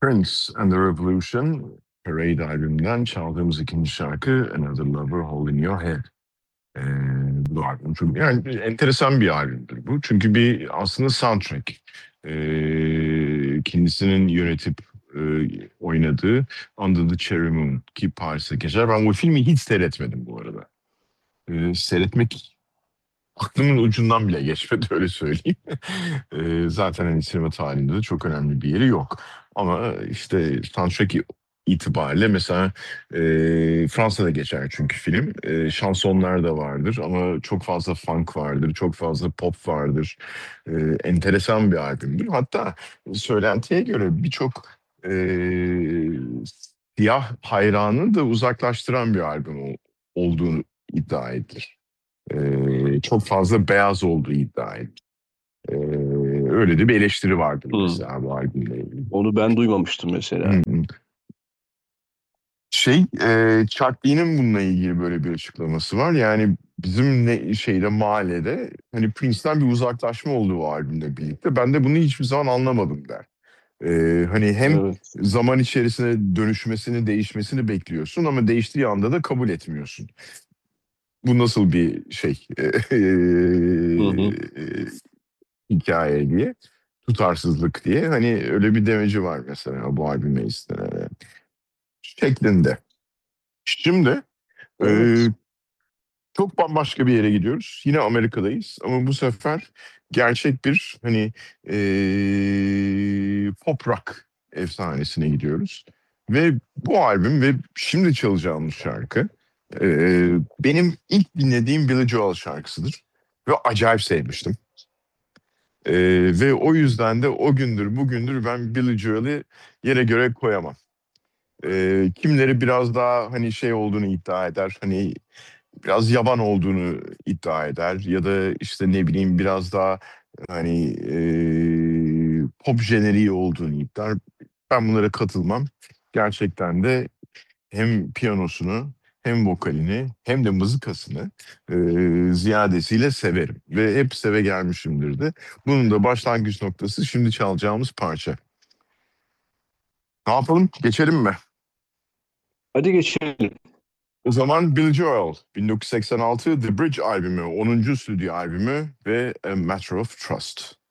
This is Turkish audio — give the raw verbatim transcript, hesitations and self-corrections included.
Prince and the Revolution, Parade albümünden çaldığımız ikinci şarkı Another Lover Hole in Your Head. Ee, bu albüm çok yani enteresan bir albümdür bu. Çünkü bir aslında soundtrack. Ee, kendisinin yönetip e, oynadığı Under the Cherry Moon ki Paris'te geçer. Ben bu filmi hiç seyretmedim bu arada. Ee, seyretmek aklımın ucundan bile geçmedi öyle söyleyeyim. Ee, zaten hani sinema tarihinde de çok önemli bir yeri yok. Ama işte soundtrack itibariyle mesela e, Fransa'da geçer çünkü film. E, şansonlar da vardır ama çok fazla funk vardır, çok fazla pop vardır. E, enteresan bir albümdür. Hatta söylentiye göre birçok e, siyah hayranı da uzaklaştıran bir albüm ol- olduğunu iddia edilir. Ee, çok fazla beyaz olduğu iddia edilir. Ee, öyle de bir eleştiri vardır Hmm. mesela bu albümle ilgili. Onu ben duymamıştım mesela. Hmm. Şey, e, Chuck D'nin bununla ilgili böyle bir açıklaması var. Yani bizim ne şeyde mahallede hani Prince'ten bir uzaklaşma oldu o albümle birlikte. Ben de bunu hiçbir zaman anlamadım der. Ee, hani hem Evet. zaman içerisinde dönüşmesini, değişmesini bekliyorsun ama değiştiği anda da kabul etmiyorsun. Bu nasıl bir şey Hı hı. hikaye diye, tutarsızlık diye. Hani öyle bir demeci var mesela bu albüme istinaden şeklinde. Şimdi e, Evet. çok bambaşka bir yere gidiyoruz. Yine Amerika'dayız ama bu sefer gerçek bir hani e, pop rock efsanesine gidiyoruz. Ve bu albüm ve şimdi çalacağımız şarkı e, benim ilk dinlediğim Billy Joel şarkısıdır. Ve acayip sevmiştim. E, ve o yüzden de o gündür bugündür ben Billy Joel'i yere göre koyamam. E, kimileri biraz daha hani şey olduğunu iddia eder. Hani biraz yaban olduğunu iddia eder ya da işte ne bileyim biraz daha hani e, pop jeneriği olduğunu iddia eder. Ben bunlara katılmam. Gerçekten de hem piyanosunu hem vokalini hem de mızıkasını e, ziyadesiyle severim. Ve hep seve gelmişimdir de. Bunun da başlangıç noktası şimdi çalacağımız parça. Ne yapalım? Geçelim mi? Hadi geçelim. O zaman Billy Joel, bin dokuz yüz seksen altı The Bridge albümü, onuncu stüdyo albümü ve A Matter of Trust.